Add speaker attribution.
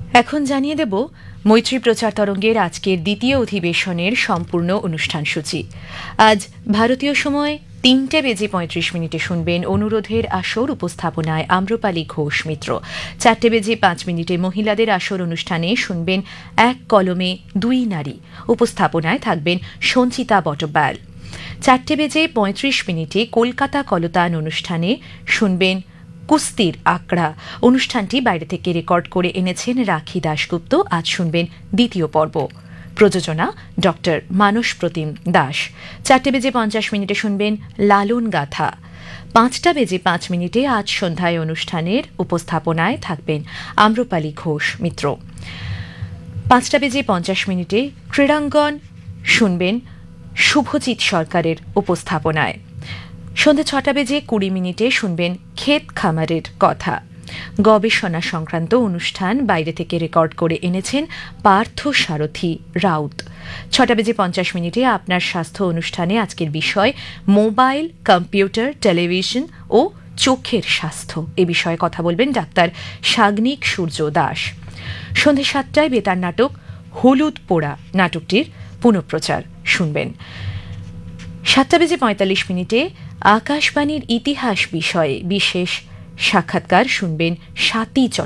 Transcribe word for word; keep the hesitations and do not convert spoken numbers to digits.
Speaker 1: এখন জানিয়ে দেব মৈত্রী প্রচার তরঙ্গের আজকের দ্বিতীয় অধিবেশনের সম্পূর্ণ অনুষ্ঠান সূচি। আজ ভারতীয় সময় তিনটে বেজে পঁয়ত্রিশ মিনিটে শুনবেন অনুরোধের আসর, উপস্থাপনায় আম্রপালি ঘোষ মিত্র। চারটে বেজে পাঁচ মিনিটে মহিলাদের আসর অনুষ্ঠানে শুনবেন এক কলমে দুই নারী, উপস্থাপনায় থাকবেন সঞ্চিতা বটব্যাল। চারটে বেজে পঁয়ত্রিশ মিনিটে কলকাতা কলতান অনুষ্ঠানে শুনবেন কুস্তির আঁকড়া। অনুষ্ঠানটি বাইরে থেকে রেকর্ড করে এনেছেন রাখি দাশগুপ্ত। আজ শুনবেন দ্বিতীয় পর্ব। প্রযোজনা ডক্টর মানস প্রতিম দাস। চারটে বেজে পঞ্চাশ মিনিটে শুনবেন লালন গাথা। পাঁচটা বেজে পাঁচ মিনিটে আজ সন্ধ্যায় অনুষ্ঠানের উপস্থাপনায় থাকবেন আম্রপালি ঘোষ মিত্র। পাঁচটা বেজে পঞ্চাশ মিনিটে ক্রীড়াঙ্গন শুনবেন শুভজিৎ সরকারের উপস্থাপনায়। সন্ধ্যে ছটা বেজে কুড়ি মিনিটে শুনবেন ক্ষেত খামারের কথা। গবেষণা সংক্রান্ত অনুষ্ঠান বাইরে থেকে রেকর্ড করে এনেছেন পার্থ সারথী রাউত। ছটা বেজে পঞ্চাশ মিনিটে আপনার স্বাস্থ্য অনুষ্ঠানে আজকের বিষয় মোবাইল, কম্পিউটার, টেলিভিশন ও চোখের স্বাস্থ্য। এ বিষয়ে কথা বলবেন ডাক্তার সাগ্নিক সূর্য দাস। সন্ধ্যে সাতটায় বেতার নাটক হলুদ পোড়া নাটকটির পুনঃপ্রচার শুনবেন। সাতটা বেজে পঁয়তাল্লিশ মিনিটে আকাশবাণীর ইতিহাস বিষয়ে বিশেষ সাক্ষাৎকার শুনবেন স্বাতী